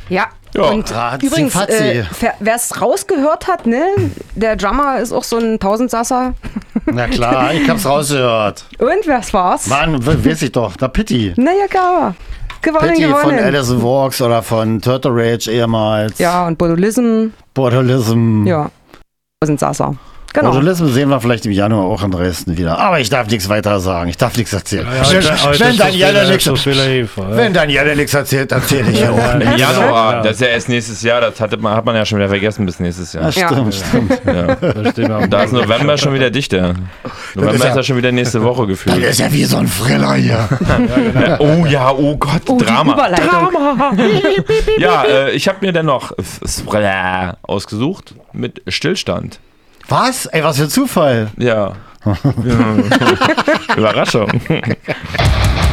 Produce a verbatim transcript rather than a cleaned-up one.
Ja. Ja, und Ratzi, übrigens, Fatzi. äh, wer es rausgehört hat, ne, der Drummer ist auch so ein Tausendsasser. Na klar, ich hab's rausgehört. Und was war's? Mann, w- weiß ich doch. Der Pitti. Naja, klar. Gewonnen, Pitti von gewonnen. Alice in Walks oder von Turtle Rage ehemals. Ja, und Botulism. Botulism. Ja. Tausendsasser. Genau. Botulism sehen wir vielleicht im Januar auch in Dresden wieder. Aber ich darf nichts weiter sagen. Ich darf nichts erzählen. Ja, wenn ja, aber wenn das ist Daniela so nichts viel- so viel Hilfe, ja. wenn Daniela nichts erzählt, erzähle ich auch. Im nicht. Januar, Ja. das ist ja erst nächstes Jahr, das hat man, hat man ja schon wieder vergessen bis nächstes Jahr. Das stimmt, Ja. stimmt. Ja. Da stehen wir am Da ist November schon wieder dichter. November ist ist ja- ja schon wieder nächste Woche Das gefühlt. ist ja wie so ein Thriller hier. Oh ja, oh Gott, Oh, die Drama. Überleitung. Ja, äh, ich habe mir dann noch Thriller ausgesucht mit Stillstand. Was? Ey, was für ein Zufall. Ja. Überraschung.